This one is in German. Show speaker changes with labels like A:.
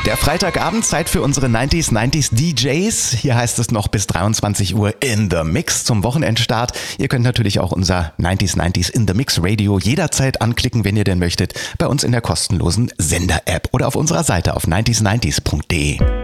A: Der Freitagabend, Zeit für unsere 90s DJs. Hier heißt es noch bis 23 Uhr in the Mix zum Wochenendstart. Ihr könnt natürlich auch unser 90s in the Mix Radio jederzeit anklicken, wenn ihr denn möchtet, bei uns in der kostenlosen Sender-App oder auf unserer Seite auf 90s90s.de.